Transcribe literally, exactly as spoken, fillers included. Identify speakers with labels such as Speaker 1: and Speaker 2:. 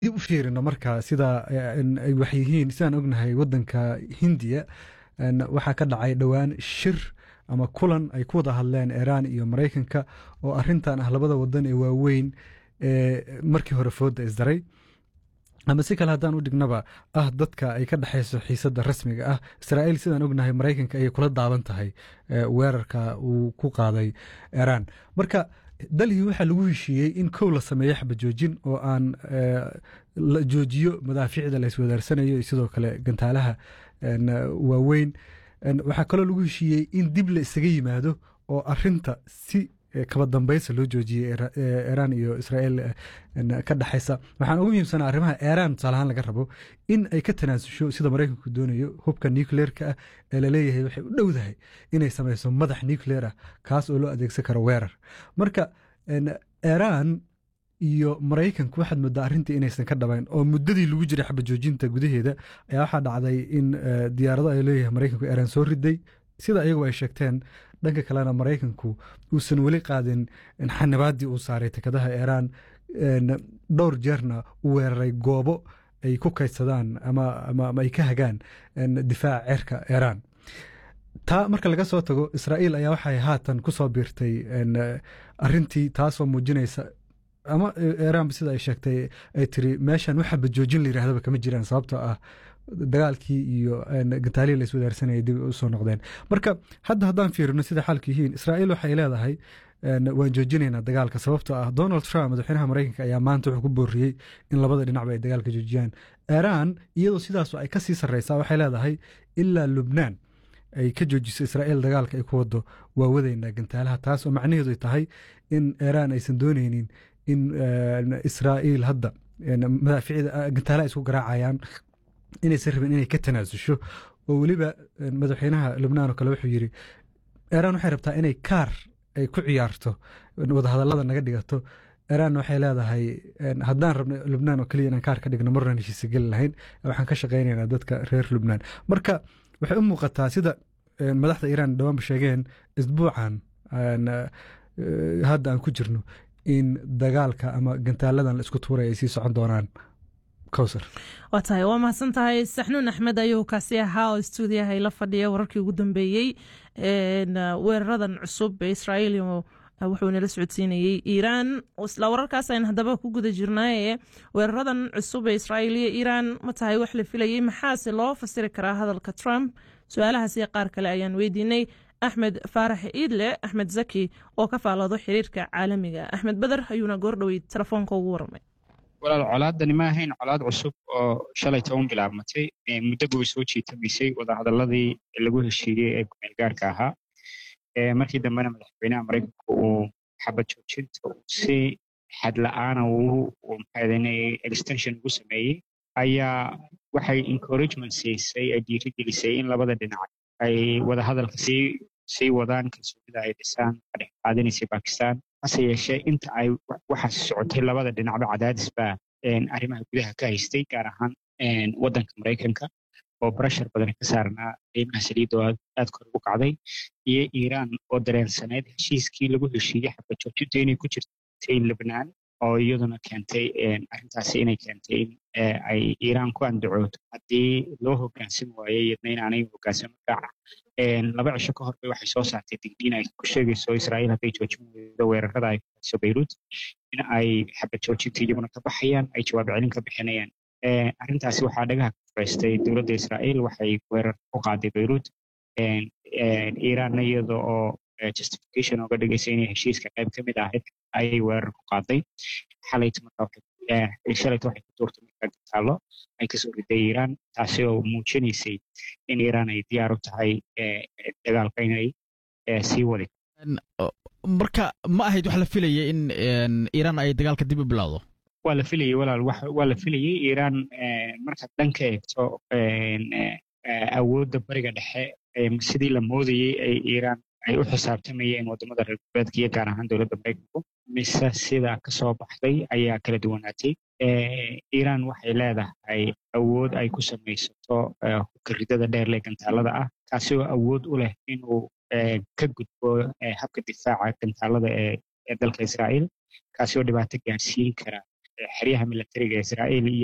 Speaker 1: dib u fiirino marka sida ay wax yihiin sidaan ognahay waddanka Hindiya waxaa ka dhacay dhowaan shir ama kulan ay ku wada hadleen Iran iyo Mareykanka oo arrintan ah labada wadan ee waaweyn ee markii hore fooda isdaray ama si kale haddaan u dhignaba ah dadka ay ka dhaxayso xiisadda rasmiga ah Israa'iil sidaan ognahay Mareykanka ay kula daaban tahay weerarka uu ku qaaday Iran marka dalhii waxaa lagu heshiiyey in kow la sameeyo xabad joojin oo aan la joojiyo madaafiicda la iswadaarsanayo iyo sidoo kale gantaalaha waaweyn waxaa kaloo lagu heshiiyey in dib la isaga yimaado oo arinta si kaba dambaysa loo joojiyey Iran iyo Israa'iil ka dhaxaysa waxaan ugu muhiimsanaa arrimaha Iran tusaalahaan laga rabo in ay ka tanaasusho sida Mareykanku doonayo hubka nuclear-ka ah ee la leeyahay waxay u dhowdahay inay samayso madax nuclear ah kaas oo loo adeegsan karo weerar marka Iran iyo Mareykanku waxaad moodaa arrintii inaysan ka dhabayn oo muddadii lagu jiray xabad joojinta gudaheeda ayaa waxaa dhacday in diyaarado ay leeyahay Mareykanku Iran soo riday sida iyagu ay sheegteen dhanka kalena Mareykanku uusan weli qaadin xanibaadii uu saaray takadaha Iran dhowr jeerna u weeraray goobo ay ku kaydsadaan ama ama ay ka hagaan difaaca cirka Iran taa marka laga soo tago Israa'iil ayaa waxay haatan ku soo biirtay arrintii taasoo muujinaysa ama Iran sida ay sheegtay ay tiri meeshan waxa bajoojin la yiraahdo kama jiraan sababtoo ah dagaalkii iyo gantaalii la iswadaarsanayay dib u soo noqdeen marka hadda haddaan fiirino sida xalku yihiin Israa'iil waxay leedahay waan joojinaynaa dagaalka sababtoo ah Donald Trump madaxweynaha Mareykanka ayaa maanta wuxuu ku booriyey in labada dhinacba ay dagaalka joojiyaan Iran iyadoo sidaas ay ka sii sarreysaa waxay leedahay ilaa Lubnaan ay ka joojiso Israa'iil dagaalka ay ku wado waa wadaynaa gantaalaha taas oo macnaheedu tahay in Iran aysan doonaynin in Israa'iil hadda madaafiicda gantaalaha isku garaacayaan inaysan rabin inay ka tanaasusho oo weliba madaxweynaha Lubnaan oo kale wuxuu yiri Iran waxay rabtaa inay kaar ay ku ciyaarto wadahadallada naga dhigato Iran waxay leedahay haddaan rabno Lubnaan oo kaliya inaan kaar ka dhigno marna heshiis gal lahayn waxaan ka shaqeynaynaa dadka reer Lubnaan marka waxay u muuqataa sida madaxda Iran dhawaan sheegeen isbuucan hadda aan ku jirno in dagaalka ama gantaaladan la isku tuuray ay sii socon doonaan كوثر
Speaker 2: واتاي وما سنتهاي سحنون أحمد أيوه كاسيا هاو استوديا هاي لفدية وركي قدام بيي إن وردن عصب بإسرائيل وحونا لسعود سيني إيران وسلا وركاسا إن هدبا كوجود جرناية وردن عصب إسرائيلية إيران متى وحل في لي محاسن الله فسر كرا هذا الكترامب سؤالها سيقار كلايان ويديني أحمد فارح إيدله أحمد زكي وكفى على ضو حريرك عالمي أحمد بدر أيونا قردوي تلفون كورمي
Speaker 3: walaal colaadani ma ahayn colaad cusub oo shalay toban bilaabmatay muddo go'ay soo jiitamisay wadahadaladii lagu heshiiyey ee kumeel gaarka ahaa ee markii dambena madaxweynaha Mareykanka uu xabad joojinta si xad la'aan uu maxaydinay extension ugu sameeyey ayaa waxay encouragement siisay ay dhiirigelisay in labada dhinac ay wadahadalka sii sii wadaan kalsoonida ay dhisaan ka dhex qaadanaysay Pakistan hase yeeshee inta ay waxaas socotay labada dhinacba cadaadis baa arrimaha gudaha ka haystay gaar ahaan waddanka Mareykanka oo pressure badan ka saarnaa qiimaha saliidda oo aad kor ugu kacday iyo Iran oo dareensaneyd heshiiskii lagu heshiiyey xabad joojinta inay ku jirtay Lebanon oo iyaduna keentay arrintaasi inay keentay in ay Iran ku andacooto haddii loo hoggaansan waayey iyadna inaanay hoggaansan markaa laba cisho ka hor bay waxay soo saartay digniin ay ku sheegayso Israa'iil hadday joojin weydo weerarada ay ku hayso Beirut in ay xabad joojinta iyaguna ka baxayaan ay jawaab celin ka bixinayaan arrintaasi waxaa dhagaha ka furaystay dowladda Israa'iil waxay weerar ku qaaday Beirut Iran iyada oo justification uga dhigaysay inay heshiiska qayb ka mid ahayd ayay weerar ku qaaday xalayta markaa waxay shalayta waxay ku tuurtay markaa gantaalo ay kasoo riday Iran taasi oo muujinaysay in Iran ay diyaar u tahay dagaalka inay sii wadi
Speaker 4: marka ma ahayd wax la filayay in Iran ay dagaalka dib u bilowdo
Speaker 3: waa la filayay walaal waa la filayay Iran marka dhanka eegto awoodda bariga dhexe sidii la moodayay ay Iran ay u xisaabtamayeen wadamada reer galbeedka iyo gaar ahaan dowladda Mareykanka mise sida ka soo baxday ayaa kala duwanaatay Iran waxay leedahay awood ay ku samaysato hubkaridada dheer ee gantaalada ah kaasi oo awood u leh inuu ka gudbo habka difaaca gantaalada ee dalka Israa'iil kaasi oo dhibaato gaarsiin kara xeryaha militariga ee Israa'iil